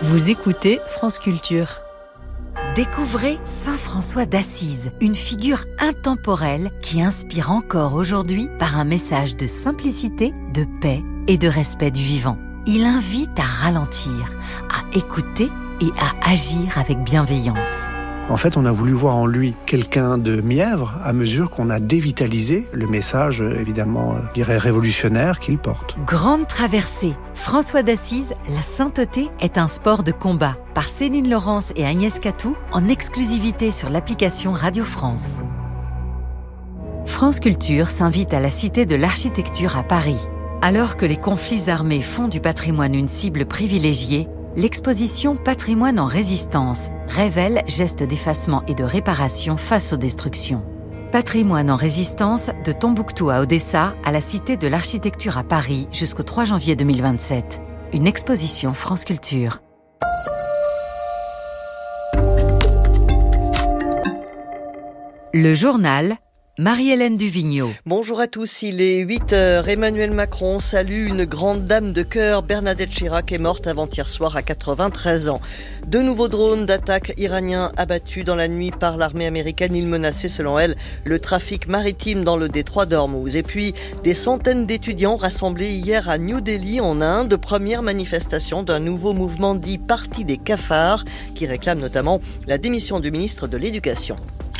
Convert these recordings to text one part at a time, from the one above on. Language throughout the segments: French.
Vous écoutez France Culture. Découvrez Saint François d'Assise, une figure intemporelle qui inspire encore aujourd'hui par un message de simplicité, de paix et de respect du vivant. Il invite à ralentir, à écouter et à agir avec bienveillance. En fait, on a voulu voir en lui quelqu'un de mièvre à mesure qu'on a dévitalisé le message, évidemment, je dirais révolutionnaire qu'il porte. Grande traversée. François d'Assise, la sainteté est un sport de combat. Par Céline Laurence et Agnès Catou, en exclusivité sur l'application Radio France. France Culture s'invite à la Cité de l'Architecture à Paris. Alors que les conflits armés font du patrimoine une cible privilégiée, l'exposition Patrimoine en résistance révèle gestes d'effacement et de réparation face aux destructions. Patrimoine en résistance de Tombouctou à Odessa à la Cité de l'Architecture à Paris jusqu'au 3 janvier 2027. Une exposition France Culture. Le journal Marie-Hélène Duvigneau. Bonjour à tous, il est 8h. Emmanuel Macron salue une grande dame de cœur. Bernadette Chirac est morte avant-hier soir à 93 ans. De nouveaux drones d'attaque iraniens abattus dans la nuit par l'armée américaine. Ils menaçaient, selon elle, le trafic maritime dans le détroit d'Ormuz. Et puis, des centaines d'étudiants rassemblés hier à New Delhi, en Inde. Première manifestation d'un nouveau mouvement dit Parti des cafards, qui réclame notamment la démission du ministre de l'Éducation.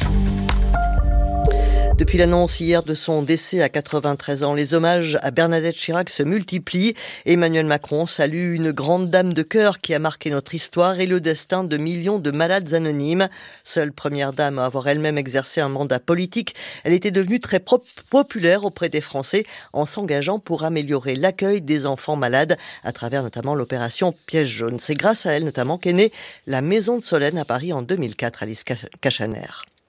Depuis l'annonce hier de son décès à 93 ans, les hommages à Bernadette Chirac se multiplient. Emmanuel Macron salue une grande dame de cœur qui a marqué notre histoire et le destin de millions de malades anonymes. Seule première dame à avoir elle-même exercé un mandat politique, elle était devenue très populaire auprès des Français en s'engageant pour améliorer l'accueil des enfants malades à travers notamment l'opération Piège jaune. C'est grâce à elle notamment qu'est née la Maison de Solène à Paris en 2004, Alice Cachaner.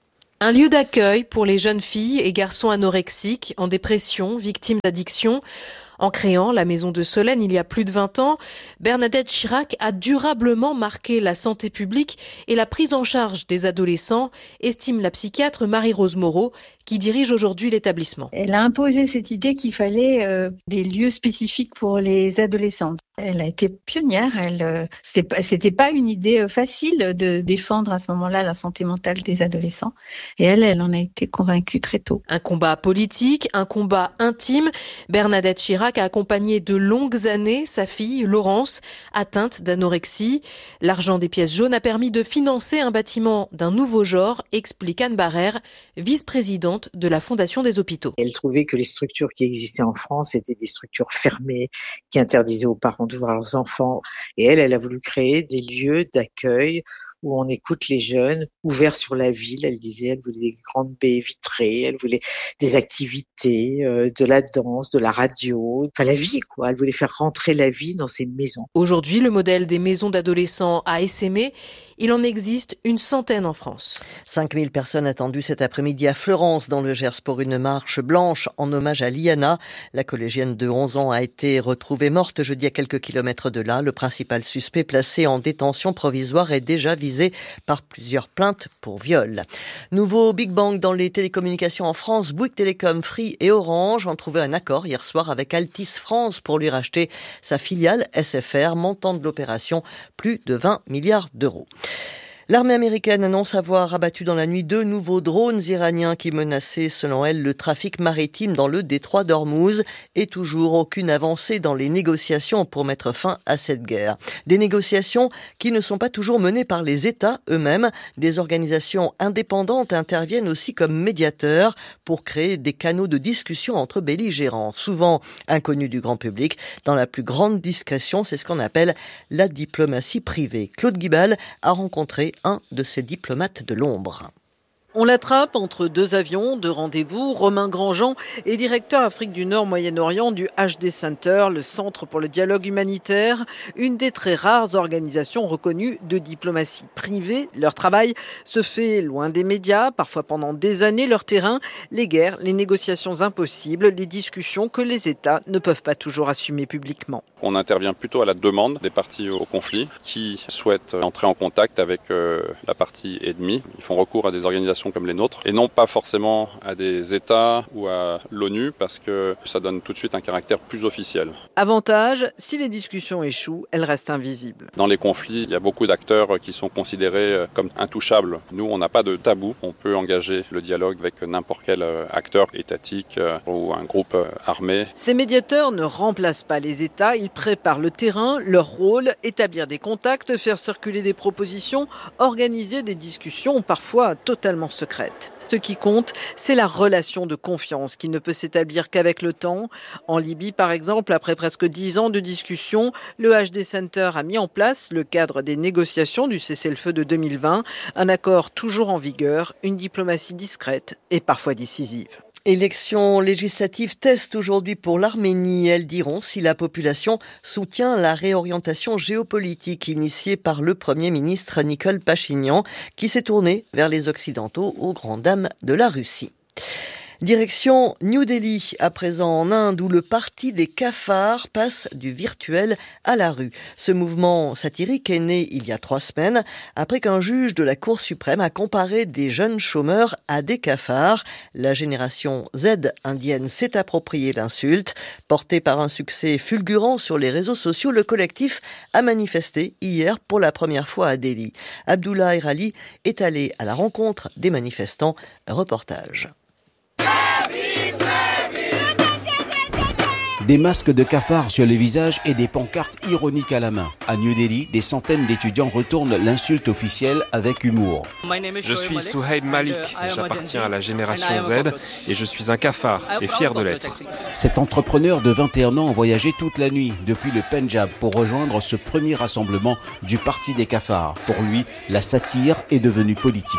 Un lieu d'accueil pour les jeunes filles et garçons anorexiques, en dépression, victimes d'addiction. En créant la Maison de Solène il y a plus de 20 ans, Bernadette Chirac a durablement marqué la santé publique et la prise en charge des adolescents, estime la psychiatre Marie-Rose Moreau, qui dirige aujourd'hui l'établissement. Elle a imposé cette idée qu'il fallait des lieux spécifiques pour les adolescents. Elle a été pionnière. C'était pas une idée facile de défendre à ce moment-là la santé mentale des adolescents. Et elle en a été convaincue très tôt. Un combat politique, un combat intime. Bernadette Chirac a accompagné de longues années sa fille, Laurence, atteinte d'anorexie. L'argent des pièces jaunes a permis de financer un bâtiment d'un nouveau genre, explique Anne Barrère, vice-présidente de la Fondation des hôpitaux. Elle trouvait que les structures qui existaient en France étaient des structures fermées, qui interdisaient aux parents de voir leurs enfants. Et elle a voulu créer des lieux d'accueil où on écoute les jeunes, ouverts sur la ville. Elle disait, elle voulait des grandes baies vitrées, elle voulait des activités, de la danse, de la radio, enfin la vie quoi. Elle voulait faire rentrer la vie dans ces maisons. Aujourd'hui, le modèle des maisons d'adolescents a essaimé. Il en existe une centaine en France. 5000 personnes attendues cet après-midi à Fleurance, dans le Gers, pour une marche blanche en hommage à Liana. La collégienne de 11 ans a été retrouvée morte jeudi à quelques kilomètres de là. Le principal suspect, placé en détention provisoire, est déjà visé par plusieurs plaintes pour viol. Nouveau Big Bang dans les télécommunications en France. Bouygues Télécom, Free et Orange ont trouvé un accord hier soir avec Altice France pour lui racheter sa filiale SFR, montant de l'opération plus de 20 milliards d'euros. L'armée américaine annonce avoir abattu dans la nuit 2 nouveaux drones iraniens qui menaçaient, selon elle, le trafic maritime dans le détroit d'Ormuz, et toujours aucune avancée dans les négociations pour mettre fin à cette guerre. Des négociations qui ne sont pas toujours menées par les États eux-mêmes. Des organisations indépendantes interviennent aussi comme médiateurs pour créer des canaux de discussion entre belligérants, souvent inconnus du grand public. Dans la plus grande discrétion, c'est ce qu'on appelle la diplomatie privée. Claude Guibal a rencontré un de ces diplomates de l'ombre. On l'attrape entre deux avions de rendez-vous. Romain Grandjean est directeur Afrique du Nord Moyen-Orient du HD Center, le Centre pour le dialogue humanitaire, une des très rares organisations reconnues de diplomatie privée. Leur travail se fait loin des médias, parfois pendant des années. Leur terrain, les guerres, les négociations impossibles, les discussions que les États ne peuvent pas toujours assumer publiquement. On intervient plutôt à la demande des parties au conflit qui souhaitent entrer en contact avec la partie ennemie. Ils font recours à des organisations organisations comme les nôtres, et non pas forcément à des États ou à l'ONU, parce que ça donne tout de suite un caractère plus officiel. Avantage, si les discussions échouent, elles restent invisibles. Dans les conflits, il y a beaucoup d'acteurs qui sont considérés comme intouchables. Nous, on n'a pas de tabou. On peut engager le dialogue avec n'importe quel acteur étatique ou un groupe armé. Ces médiateurs ne remplacent pas les États, ils préparent le terrain, leur rôle, établir des contacts, faire circuler des propositions, organiser des discussions parfois totalement secrètes. Ce qui compte, c'est la relation de confiance qui ne peut s'établir qu'avec le temps. En Libye, par exemple, après presque 10 ans de discussions, le HD Center a mis en place le cadre des négociations du cessez-le-feu de 2020, un accord toujours en vigueur, une diplomatie discrète et parfois décisive. Élections législatives test aujourd'hui pour l'Arménie. Elles diront si la population soutient la réorientation géopolitique initiée par le Premier ministre Nikol Pachinian, qui s'est tourné vers les Occidentaux aux grandes dames de la Russie. Direction New Delhi, à présent en Inde, où le parti des cafards passe du virtuel à la rue. Ce mouvement satirique est né il y a 3 semaines, après qu'un juge de la Cour suprême a comparé des jeunes chômeurs à des cafards. La génération Z indienne s'est appropriée l'insulte. Porté par un succès fulgurant sur les réseaux sociaux, le collectif a manifesté hier pour la première fois à Delhi. Abdullah Erali est allé à la rencontre des manifestants. Reportage. Des masques de cafards sur les visages et des pancartes ironiques à la main. À New Delhi, des centaines d'étudiants retournent l'insulte officielle avec humour. Je suis Suhaib Malik, j'appartiens à la génération Z et je suis un cafard et fier de l'être. Cet entrepreneur de 21 ans a voyagé toute la nuit depuis le Pendjab pour rejoindre ce premier rassemblement du Parti des cafards. Pour lui, la satire est devenue politique.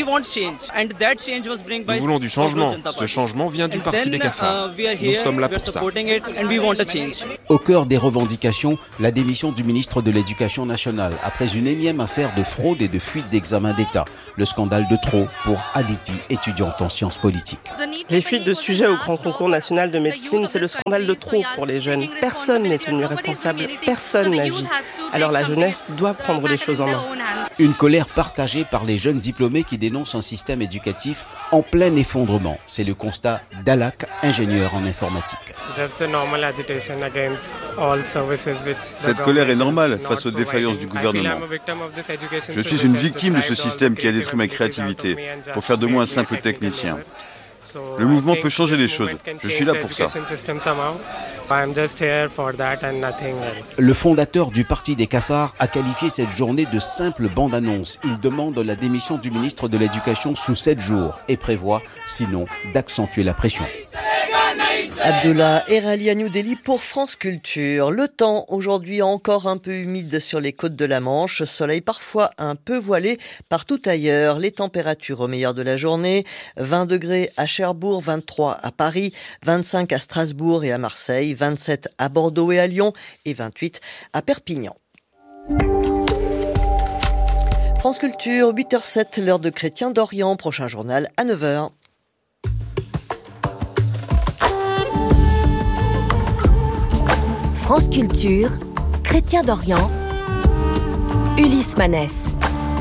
Nous voulons du changement. Ce changement vient du Parti des cafards. Nous sommes là pour ça. Au cœur des revendications, la démission du ministre de l'Éducation nationale après une énième affaire de fraude et de fuite d'examen d'État. Le scandale de trop pour Aditi, étudiante en sciences politiques. Les fuites de sujets au grand concours national de médecine, c'est le scandale de trop pour les jeunes. Personne n'est tenu responsable, personne n'agit. Alors la jeunesse doit prendre les choses en main. Une colère partagée par les jeunes diplômés qui dénoncent un système éducatif en plein effondrement. C'est le constat d'Alak, ingénieur en informatique. Cette colère est normale face aux défaillances du gouvernement. Je suis une victime de ce système qui a détruit ma créativité pour faire de moi un simple technicien. Le mouvement peut changer les choses. Je suis là pour ça. Le fondateur du Parti des cafards a qualifié cette journée de simple bande-annonce. Il demande la démission du ministre de l'Éducation sous 7 jours et prévoit, sinon, d'accentuer la pression. Abdullah Erali à New Delhi pour France Culture. Le temps aujourd'hui encore un peu humide sur les côtes de la Manche, soleil parfois un peu voilé partout ailleurs. Les températures au meilleur de la journée, 20 degrés à Cherbourg, 23 à Paris, 25 à Strasbourg et à Marseille, 27 à Bordeaux et à Lyon et 28 à Perpignan. France Culture, 8h07, l'heure de Chrétien d'Orient. Prochain journal à 9h. France Culture, Chrétien d'Orient, Ulysse Manès.